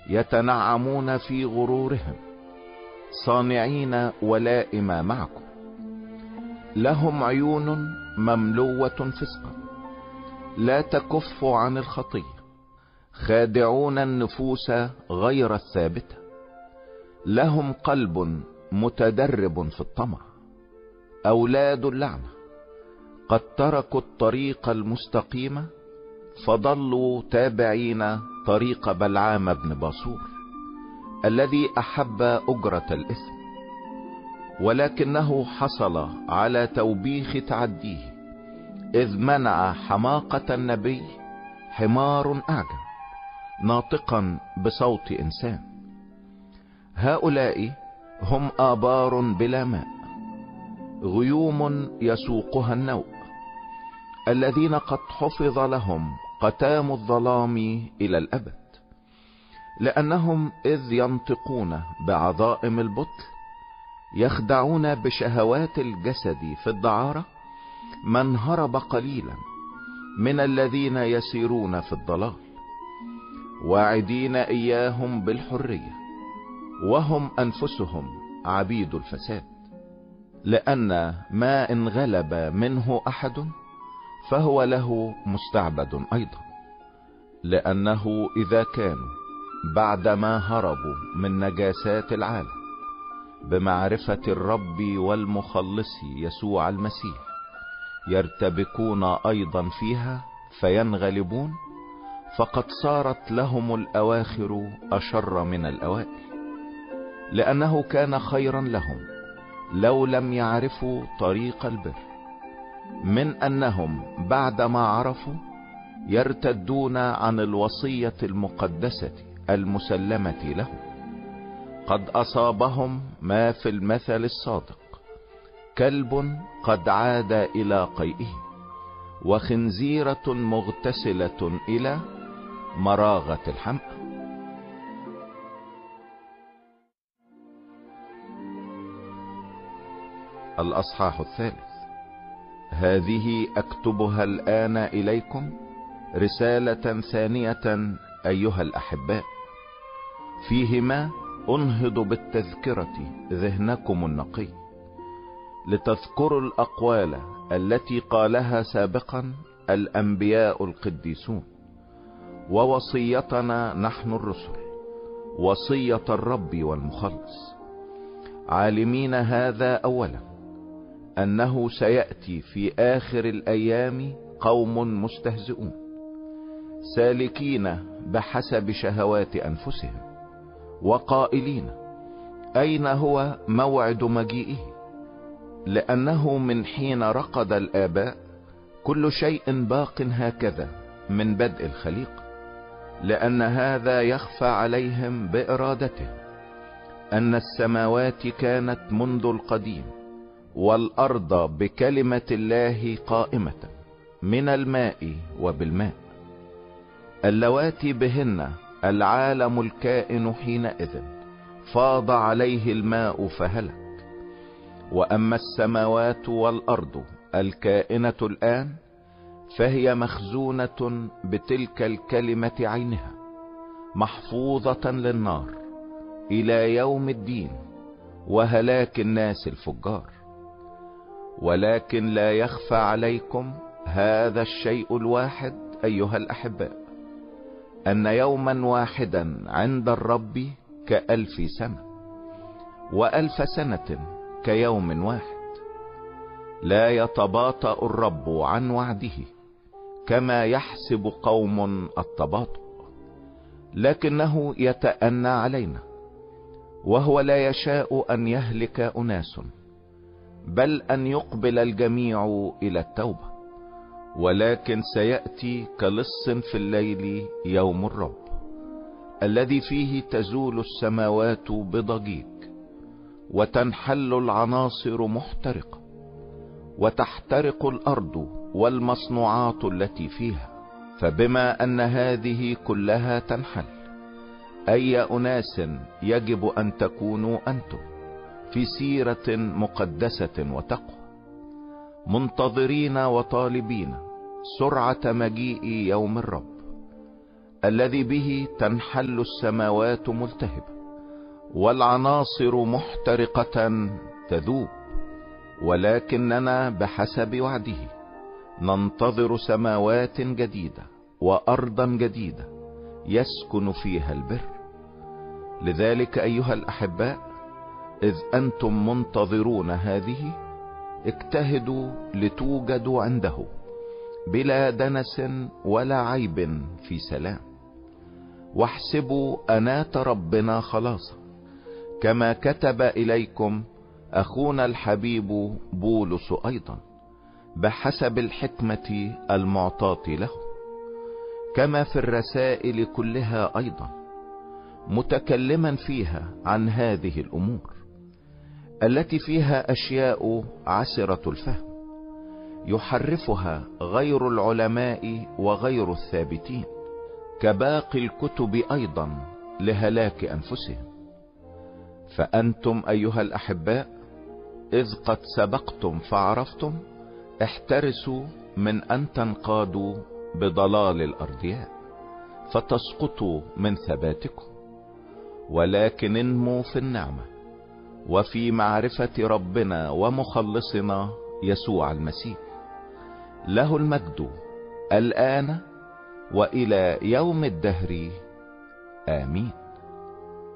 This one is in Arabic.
يتنعمون في غرورهم، صانعين ولائم معكم. لهم عيون مملوة فسقا، لا تكف عن الخطية، خادعون النفوس غير الثابتة. لهم قلب متدرب في الطمع، أولاد اللعنة، قد تركوا الطريق المستقيم، فضلوا تابعين طريق بلعام بن باصور، الذي أحب أجرة الإثم، ولكنه حصل على توبيخ تعديه، إذ منع حماقة النبي حمار أعجم ناطقا بصوت إنسان. هؤلاء هم آبار بلا ماء، غيوم يسوقها النوء، الذين قد حفظ لهم قتام الظلام إلى الأبد، لأنهم إذ ينطقون بعظائم البطل يخدعون بشهوات الجسد في الدعارة من هرب قليلا من الذين يسيرون في الضلال، واعدين إياهم بالحرية وهم أنفسهم عبيد الفساد. لأن ما إن غلب منه أحد فهو له مستعبد أيضا، لأنه إذا كانوا بعدما هربوا من نجاسات العالم بمعرفة الرب والمخلص يسوع المسيح يرتبكون أيضا فيها فينغلبون، فقد صارت لهم الأواخر أشر من الأوائل. لأنه كان خيرا لهم لو لم يعرفوا طريق البر، من أنهم بعدما عرفوا يرتدون عن الوصية المقدسة المسلمة لهم. قد أصابهم ما في المثل الصادق، كلب قد عاد إلى قيئه، وخنزيرة مغتسلة إلى مراغة الحمأ. الأصحاح 3. هذه أكتبها الآن إليكم رسالة ثانية أيها الأحباء، فيهما أنهض بالتذكرة ذهنكم النقي، لتذكروا الأقوال التي قالها سابقا الأنبياء القديسون، ووصيتنا نحن الرسل، وصية الرب والمخلص، عالمين هذا أولا، أنه سيأتي في آخر الأيام قوم مستهزئون، سالكين بحسب شهوات أنفسهم، وقائلين أين هو موعد مجيئه؟ لأنه من حين رقد الآباء كل شيء باق هكذا من بدء الخليقة، لأن هذا يخفى عليهم بإرادته، أن السماوات كانت منذ القديم والأرض بكلمة الله قائمة من الماء وبالماء، اللواتي بهن العالم الكائن حينئذ فاض عليه الماء فهلك. وأما السماوات والأرض الكائنة الآن فهي مخزونة بتلك الكلمة عينها، محفوظة للنار إلى يوم الدين وهلاك الناس الفجار. ولكن لا يخفى عليكم هذا الشيء الواحد أيها الأحباء، أن يوما واحدا عند الرب كألف سنة، وألف سنة كيوم واحد. لا يتباطأ الرب عن وعده كما يحسب قوم التباطؤ، لكنه يتأنى علينا، وهو لا يشاء أن يهلك أناس، بل أن يقبل الجميع إلى التوبة. ولكن سيأتي كلص في الليل يوم الرب، الذي فيه تزول السماوات بضجيج، وتنحل العناصر محترقة، وتحترق الأرض والمصنوعات التي فيها. فبما أن هذه كلها تنحل، أي أناس يجب أن تكونوا أنتم في سيرة مقدسة وتقوى، منتظرين وطالبين سرعة مجيء يوم الرب، الذي به تنحل السماوات ملتهبة والعناصر محترقة تذوب، ولكننا بحسب وعده ننتظر سماوات جديدة وأرضا جديدة يسكن فيها البر. لذلك أيها الأحباء، إذ أنتم منتظرون هذه، اجتهدوا لتوجدوا عنده بلا دنس ولا عيب في سلام، واحسبوا أنات ربنا خلاصا، كما كتب إليكم أخونا الحبيب بولس أيضا بحسب الحكمة المعطاة له، كما في الرسائل كلها أيضا، متكلما فيها عن هذه الأمور التي فيها أشياء عسرة الفهم يحرفها غير العلماء وغير الثابتين، كباقي الكتب أيضا لهلاك أنفسهم. فأنتم أيها الأحباء، إذ قد سبقتم فعرفتم، احترسوا من أن تنقادوا بضلال الأرضياء فتسقطوا من ثباتكم، ولكن انموا في النعمة وفي معرفة ربنا ومخلصنا يسوع المسيح، له المجد الآن وإلى يوم الدهر. آمين.